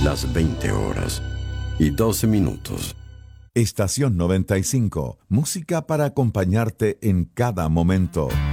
las 20 horas y 12 minutos. Estación 95, música para acompañarte en cada momento.